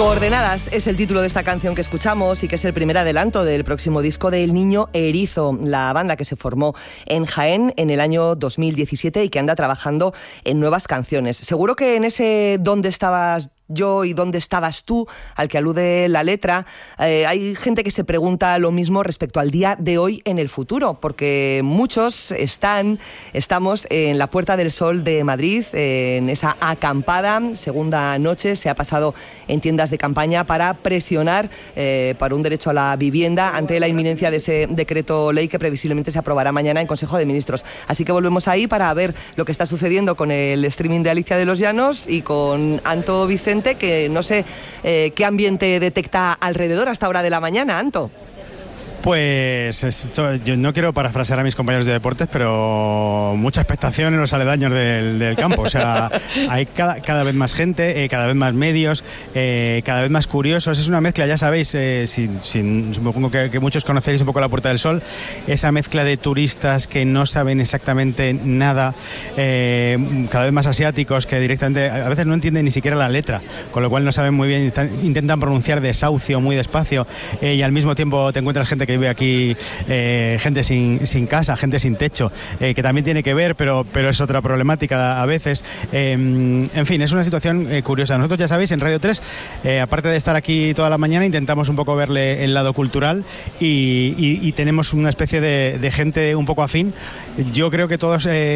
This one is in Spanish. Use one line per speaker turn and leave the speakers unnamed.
Coordenadas es el título de esta canción que escuchamos y que es el primer adelanto del próximo disco de El Niño Erizo, la banda que se formó en Jaén en el año 2017 y que anda trabajando en nuevas canciones. Seguro que en ese ¿Dónde estabas yo y dónde estabas tú?, al que alude la letra, hay gente que se pregunta lo mismo respecto al día de hoy en el futuro, porque muchos estamos en la Puerta del Sol de Madrid, en esa acampada, segunda noche, se ha pasado en tiendas de campaña para presionar para un derecho a la vivienda ante la inminencia de ese decreto ley que previsiblemente se aprobará mañana en Consejo de Ministros. Así que volvemos ahí para ver lo que está sucediendo con el streaming de Alicia de los Llanos y con Anto Vicente, que no sé qué ambiente detecta alrededor a esta hora de la mañana, Anto.
Pues yo no quiero parafrasear a mis compañeros de deportes, pero mucha expectación en los aledaños del campo. O sea, hay cada vez más gente, cada vez más medios, cada vez más curiosos. Es una mezcla, ya sabéis, supongo que muchos conoceréis un poco la Puerta del Sol, esa mezcla de turistas que no saben exactamente nada, cada vez más asiáticos que directamente a veces no entienden ni siquiera la letra, con lo cual no saben muy bien, intentan pronunciar desahucio muy despacio, y al mismo tiempo te encuentras gente que vive aquí, gente sin casa, gente sin techo, que también tiene que ver, pero es otra problemática a veces. En fin, es una situación curiosa. Nosotros, ya sabéis, en Radio 3, aparte de estar aquí toda la mañana, intentamos un poco verle el lado cultural y tenemos una especie de gente un poco afín. Yo creo que todos